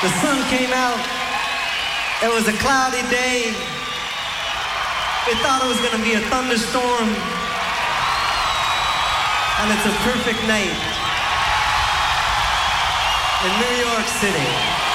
The sun came out. It was a cloudy day. We thought it was going to be a thunderstorm. And it's a perfect night in New York City.